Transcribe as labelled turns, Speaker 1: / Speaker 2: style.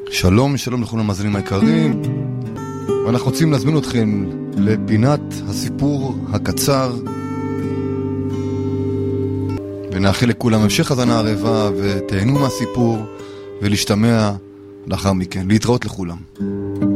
Speaker 1: שלום, שלום לכולם המאזינים היקרים, ואנחנו רוצים להזמין אתכם לפינת הסיפור הקצר, ונאחל לכולם המשך הזנה ערבה ותהנו מהסיפור ולהשתמע לאחר מכן. להתראות לכולם.